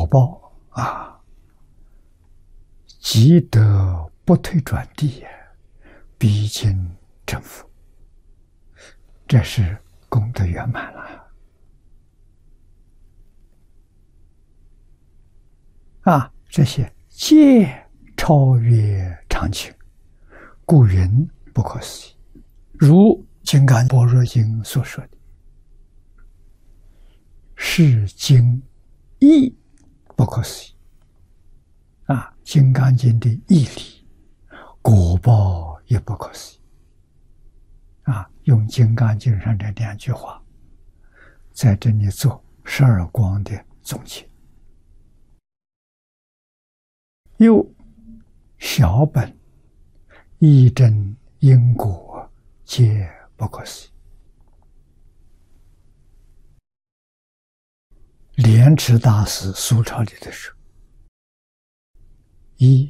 报啊，积德不退转地，必经正佛，这是功德圆满了啊！这些皆超越常情，故云不可思议。如《金刚般若经》所说的，是经义不可思议啊！《金刚经》的义理，果报也不可思议啊！用《金刚经》上这两句话，在这里做12光的总结。又小本义正因果，皆不可思议。莲池大师苏超里的说，一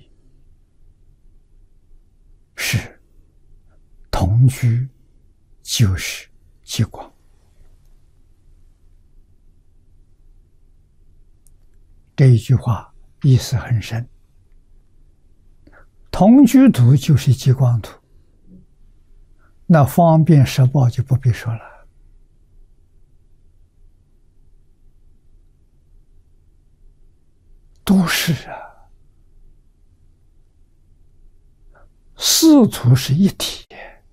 是同居就是极光，这一句话意思很深。同居土就是极光土，那方便实报就不必说了。都是啊，四土是一体，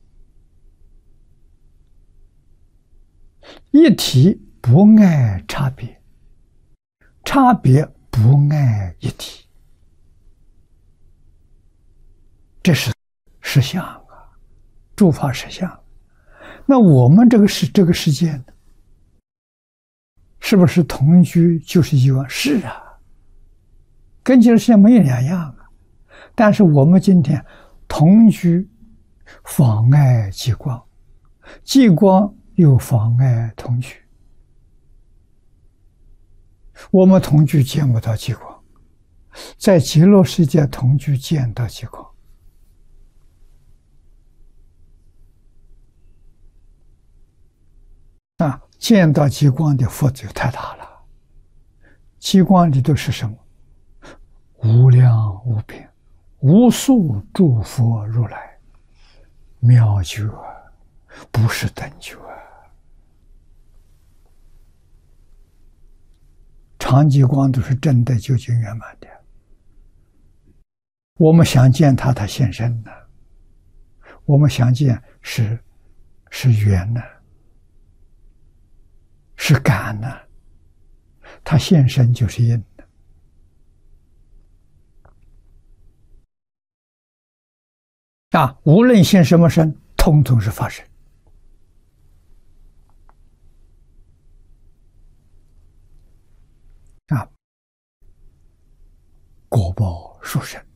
一体不爱差别，差别不爱一体。这是实相啊，诸法实相。那我们这个世界呢，是不是同居就是极光？是啊，跟极乐世界没有两样啊。但是我们今天同居妨碍极光，极光又妨碍同居。我们同居见不到极光，在极乐世界同居见到极光。啊，见到极光的福就太大了。极光里头是什么？无量无边，无数诸佛如来，妙觉，不是等觉。常极光都是真的究竟圆满的。我们想见他，他现身了；我们想见是缘呢，是感呢，他现身就是因的。啊，无论现什么身，通通是法身。啊，果报殊胜。